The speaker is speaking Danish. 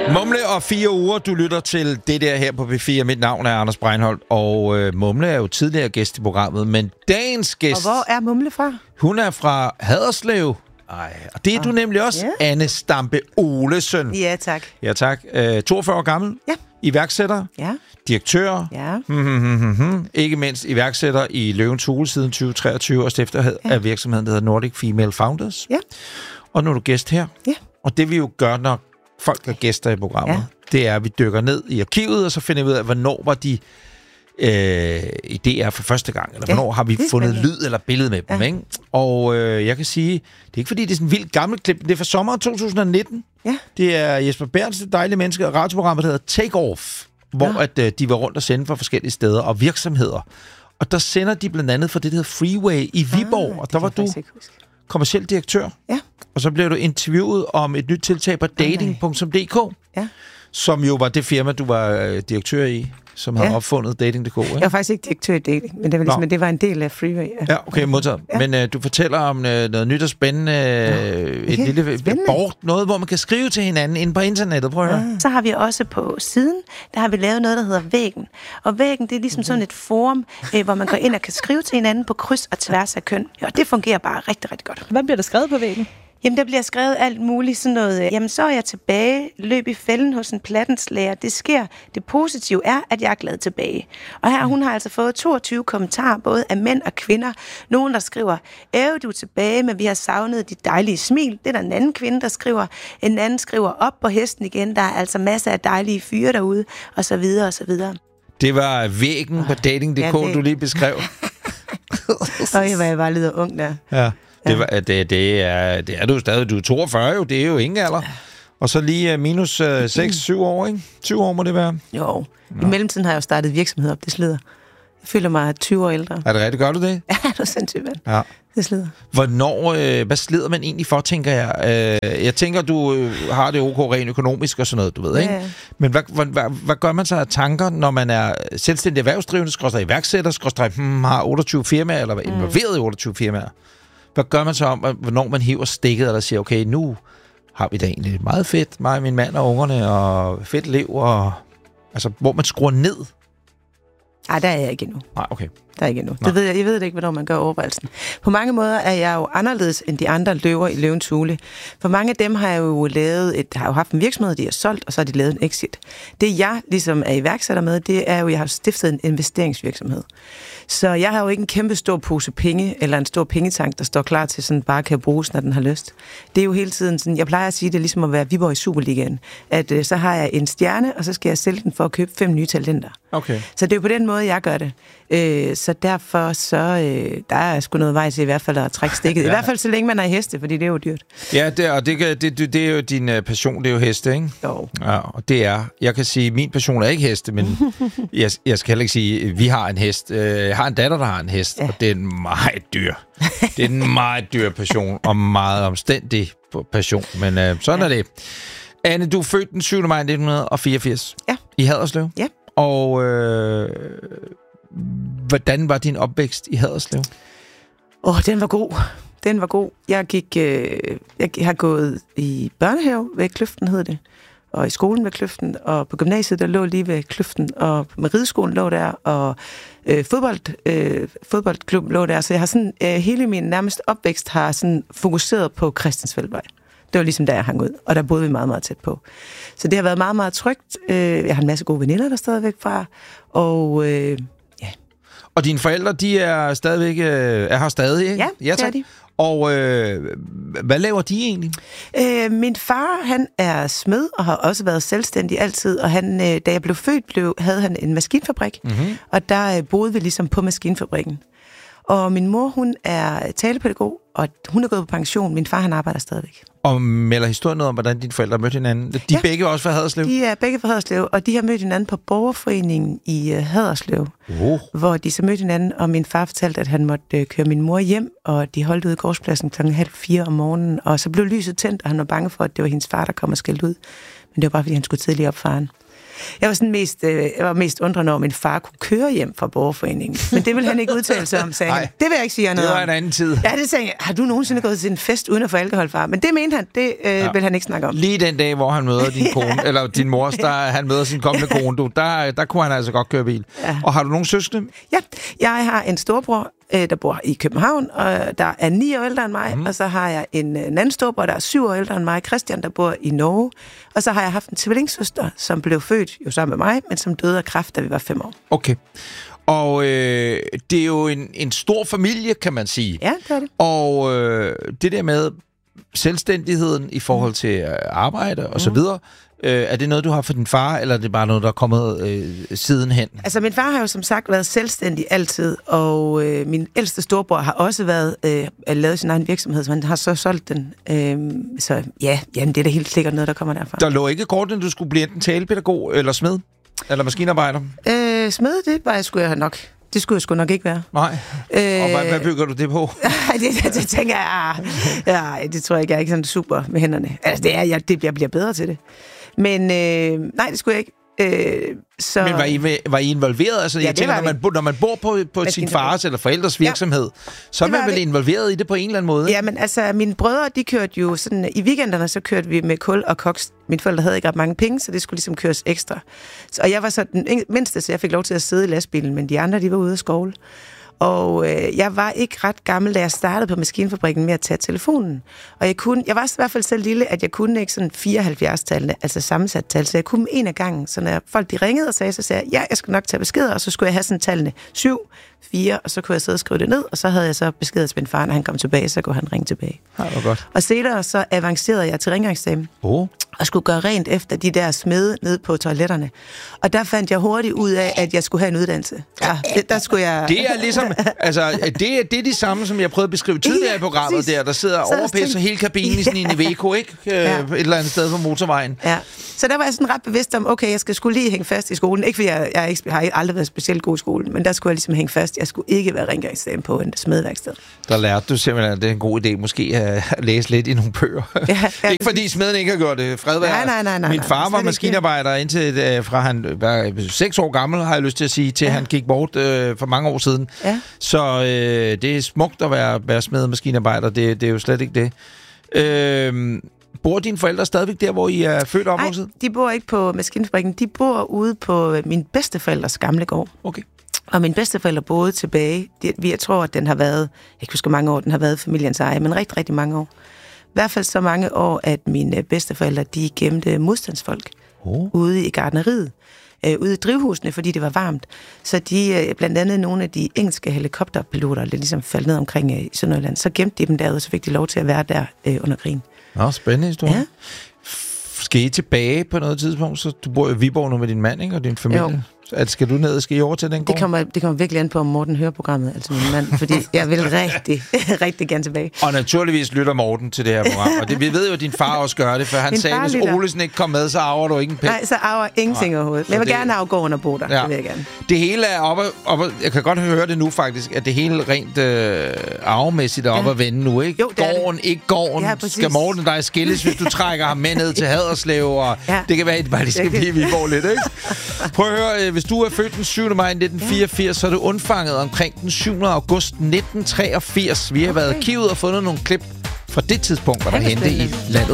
Mumle og 4 uger, du lytter til det der her på P4. Mit navn er Anders Breinholt, og Mumle er jo tidligere gæst i programmet, men dagens gæst... Og hvor er Mumle fra? Hun er fra Haderslev. Og det er du nemlig også, Anne Stampe Olesen. Ja, tak. Ja, tak. 42 år gammel. Ja. Iværksætter. Ja. Direktør. Ja. Ikke mindst iværksætter i Løvens Hule siden 2023, og stifter af virksomheden, der hedder Nordic Female Founders. Ja. Og nu er du gæst her. Ja. Og det vi jo gør, når folk er gæster i programmet, det er, at vi dykker ned i arkivet, og så finder vi ud af, hvornår var de i DR for første gang, eller hvornår har vi fundet lyd eller billede med dem, ikke? Og jeg kan sige, det er ikke fordi, det er sådan en vildt gammelt klip, det er fra sommeren 2019. Ja. Det er Jesper Bernds, det dejlige menneske, og radioprogrammet, der hedder Take Off, hvor at, de var rundt og sende fra forskellige steder og virksomheder. Og der sender de blandt andet for det, der hedder Freeway i Viborg, og der var du kommerciel direktør. Ja. Og så blev du interviewet om et nyt tiltag på dating.dk, som jo var det firma, du var direktør i, som har opfundet dating.dk. Jeg var faktisk ikke direktør i dating, men det var, ligesom, det var en del af Freeway. Ja, okay, modtaget. Ja. Men du fortæller om noget nyt og spændende, et lille board, noget, hvor man kan skrive til hinanden inde på internettet. Prøv at høre. Så har vi også på siden, der har vi lavet noget, der hedder Væggen. Og Væggen, det er ligesom sådan et forum, hvor man går ind og kan skrive til hinanden på kryds og tværs af køn. Ja, og det fungerer bare rigtig, rigtig godt. Hvad bliver der skrevet på Væggen? Jamen, der bliver skrevet alt muligt, sådan noget, jamen, så er jeg tilbage, løb i fælden hos en plattenslærer. Det sker. Det positive er, at jeg er glad tilbage. Og her, hun har altså fået 22 kommentarer, både af mænd og kvinder. Nogen, der skriver, du er tilbage, men vi har savnet dit dejlige smil. Det er der en anden kvinde, der skriver. En anden skriver, op på hesten igen. Der er altså masser af dejlige fyre derude, og så videre, og så videre. Det var Væggen på dating.dk, du lige beskrev. Øj, hvor jeg bare lyder ung der. Ja. Det er du stadig. Du er 42 jo, det er jo ingen alder. Og så lige minus 6-7 år, ikke? 20 år må det være. Jo. I mellemtiden har jeg jo startet virksomhed op. Det slider. Jeg føler mig 20 år ældre. Er det rigtigt? Gør du det? Ja, det er sindssygt, mand. Ja. Det slider. Hvad slider man egentlig for, tænker jeg? Jeg tænker, du har det ok rent økonomisk og sådan noget, du ved, ikke? Ja. Men hvad gør man så af tanker, når man er selvstændig erhvervsdrivende, iværksætter, har 28 firmaer, eller er involveret i 28 firmaer? Hvad gør man så om, hvornår man hiver stikket, eller siger, okay, nu har vi da egentlig meget fedt, mig og min mand og ungerne, og fedt liv, og altså, hvor man skruer ned? Ej, der er jeg ikke endnu. Nej, okay. Der er ikke endnu. Det ved jeg ved ikke, hvornår man gør overvejelsen. På mange måder er jeg jo anderledes end de andre løver i Løvens Hule. For mange af dem har jeg jo har jo haft en virksomhed, de har solgt, og så har de lavet en exit. Det jeg ligesom er iværksætter med, det er jo, jeg har stiftet en investeringsvirksomhed. Så jeg har jo ikke en kæmpe stor pose penge, eller en stor pengetank, der står klar til sådan bare kan bruges, når den har lyst. Det er jo hele tiden sådan, jeg plejer at sige, det er ligesom at være Viborg i Superligaen. At så har jeg en stjerne, og så skal jeg sælge den for at købe 5 nye talenter. Okay. Så det er jo på den måde, jeg gør det. Så derfor der er sgu noget vej til i hvert fald at trække stikket. Ja. I hvert fald så længe man er heste, fordi det er jo dyrt. Ja, det er jo din passion, det er jo heste, ikke? Jo. Ja, og det er, jeg kan sige, min passion er ikke heste, men jeg skal heller ikke sige, vi har en hest. Jeg har en datter, der har en hest, og det er en meget dyr. Det er en meget dyr passion, og meget omstændig passion, men sådan er det. Anne, du er født den 7. maj 1984 i Haderslev. Ja. Og hvordan var din opvækst i Haderslev? Den var god. Den var god. Jeg har gået i børnehave ved Kløften, hed det, og i skolen ved Kløften, og på gymnasiet, der lå lige ved Kløften, og med rideskolen lå der, og fodboldklubben lå der, så jeg har sådan, hele min nærmest opvækst har sådan fokuseret på Christiansfeldvej. Det var ligesom der, jeg hang ud, og der boede vi meget, meget tæt på. Så det har været meget, meget trygt. Jeg har en masse gode veninder, der stadigvæk fra, og Og dine forældre, de er stadigvæk er her stadig, ikke? Ja, det er de. Og hvad laver de egentlig? Min far, han er smed og har også været selvstændig altid, og han, da jeg blev født, havde han en maskinfabrik, og der boede vi ligesom på maskinfabrikken. Og min mor, hun er talepædagog, og hun er gået på pension. Min far, han arbejder stadigvæk. Og melder historien noget om, hvordan dine forældre mødte hinanden? De er begge også fra Haderslev? De er begge fra Haderslev, og de har mødt hinanden på borgerforeningen i Haderslev, hvor de så mødte hinanden, og min far fortalte, at han måtte køre min mor hjem, og de holdt ude i gårdspladsen 3:30 om morgenen, og så blev lyset tændt, og han var bange for, at det var hendes far, der kom og skældte ud. Men det var bare, fordi han skulle tidligere op faren. Jeg var mest undrende over, at min far kunne køre hjem fra borgerforeningen. Men det ville han ikke udtale sig om, sagde han. Det vil jeg ikke sige noget om. Det var en anden tid. Ja, det sagde jeg. Har du nogensinde gået til en fest uden at få alkohol, far? Men det mente han. Det vil han ikke snakke om. Lige den dag, hvor han møder din kone, eller din mor, han møder sin kommende kone, der kunne han altså godt køre bil. Ja. Og har du nogen søskende? Ja, jeg har en storbror, der bor i København, og der er 9 år ældre end mig, og så har jeg en anden storbror, der er 7 år ældre end mig, Christian, der bor i Norge, og så har jeg haft en tvillingssøster, som blev født jo sammen med mig, men som døde af kræft, da vi var 5 år. Okay. Og det er jo en stor familie, kan man sige. Ja, det er det. Og det der med selvstændigheden i forhold til arbejde og så videre, er det noget, du har for din far, eller er det bare noget, der er kommet sidenhen? Altså, min far har jo som sagt været selvstændig altid, og min ældste storbror har også lavet sin egen virksomhed, så han har så solgt den. Så ja, det er da helt sikkert noget, der kommer derfra. Der lå ikke kort, at du skulle blive enten talepædagog eller smed? Eller maskinarbejder? Smed, det skulle jeg nok. Det skulle jeg sgu nok ikke være. Nej. Og hvad bygger du det på? det tænker jeg, det tror jeg ikke, jeg er ikke sådan super med hænderne. Altså, jeg bliver bedre til det. Men nej, det skulle jeg ikke. Men var I involveret? Altså, jeg tænker, når man bor på sin fars eller forældres virksomhed, så er man vel involveret i det på en eller anden måde? Ja, men altså, mine brødre, de kørte jo sådan, i weekenderne, så kørte vi med kul og koks. Mine forældre havde ikke ret mange penge, så det skulle ligesom køres ekstra. Og jeg var så den mindste, så jeg fik lov til at sidde i lastbilen, men de andre, de var ude at skovle. Og jeg var ikke ret gammel, da jeg startede på maskinfabrikken med at tage telefonen. Og jeg var i hvert fald så lille, at jeg kunne ikke sådan 74-tallene, altså sammensat tal, så jeg kunne en af gangen. Så når folk de ringede og sagde, så sagde jeg, ja, jeg skal nok tage beskeder, og så skulle jeg have sådan tallene 7, 4, og så kunne jeg sidde og skrive det ned, og så havde jeg så beskeder til min far, når han kom tilbage, så kunne han ringe tilbage. Ja, det var godt. Og senere så avancerede jeg til rengøringseksamen. Og skulle gøre rent efter de der smede ned på toiletterne. Og der fandt jeg hurtigt ud af, at jeg skulle have en uddannelse. Ja, der skulle jeg... Det er ligesom... Altså, det er de samme, som jeg prøvede at beskrive tidligere i programmet der sidder og overpisser hele kabinen i sådan en Iveco, ikke? Et eller andet sted på motorvejen. Ja. Så der var jeg sådan ret bevidst om, okay, jeg skulle lige hænge fast i skolen. Ikke fordi jeg har aldrig været specielt god i skolen, men der skulle jeg ligesom hænge fast. Jeg skulle ikke være rengøringseksamen på en smedeværksted. Der lærte du simpelthen, at det er en god idé måske at læse lidt i nogle bøger. Ja, ikke fordi smeden ikke har gjort det. Nej. Min far var maskinarbejder indtil fra han var 6 år gammel, har jeg lyst til at sige, til han gik bort for mange år siden. Ja. Så det er smukt at være smed og maskinarbejder. Det er jo slet ikke det. Bor dine forældre stadigvæk der, hvor I er født og opvokset? Nej, de bor ikke på maskinfabrikken. De bor ude på min bedsteforældres gamle gård. Okay. Og mine bedsteforældre boede tilbage. Jeg tror, at den har været, jeg husker mange år, den har været familiens eje, men rigtig, rigtig mange år. I hvert fald så mange år, at mine bedsteforældre, de gemte modstandsfolk ude i gartneriet, ude i drivhusene, fordi det var varmt. Så de, blandt andet nogle af de engelske helikopterpiloter, der ligesom faldt ned omkring i Sønderjylland, så gemte de dem derude, så fik de lov til at være der under krigen. Nå, spændende historie. Ja. Skal I tilbage på noget tidspunkt? Så du bor i Viborg nu med din mand, ikke, og din familie? Jo. Skal du ned og skal I over til den gård? Det kommer virkelig an på, om Morten hører programmet, altså min mand, fordi jeg vil rigtig gerne tilbage. Og naturligvis lytter Morten til det her program, og vi ved jo, at din far også gør det, for han sagde, hvis Olesen ikke kom med, så arver du ikke en pind. Nej, så arver ingenting overhovedet. Men jeg vil gerne arve gården og bo der, det vil jeg gerne. Det hele er oppe, jeg kan godt høre det nu faktisk, at det hele rent arvemæssigt er oppe at vende nu, ikke? Jo, gården, ikke gården. Ja, skal Morten dig skilles, hvis du trækker ham med ned til Haderslev, og det kan være, at det bare lige skal blive Viborg lidt, ikke? Prøv at høre, hvis du er født den 7. maj 1984, så er du undfanget omkring den 7. august 1983. Vi har været i arkivet og fundet nogle klip fra det tidspunkt, hvor der hente i landet.